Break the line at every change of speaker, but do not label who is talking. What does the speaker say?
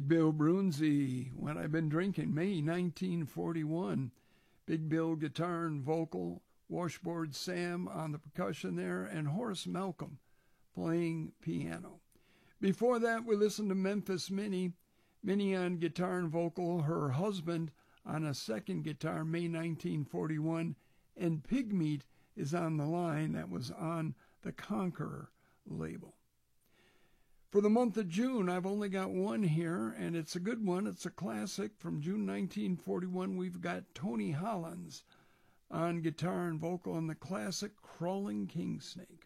Big Bill Brunzi, What I've Been Drinking, May 1941. Big Bill guitar and vocal, Washboard Sam on the percussion there, and Horace Malcolm playing piano. Before that, we listened to Memphis Minnie on guitar and vocal, her husband on a second guitar, May 1941, and Pigmeat is on the line. That was on the Conqueror label. For the month of June, I've only got one here, and it's a good one. It's a classic from June 1941. We've got Tony Hollins on guitar and vocal on the classic Crawling King Snake.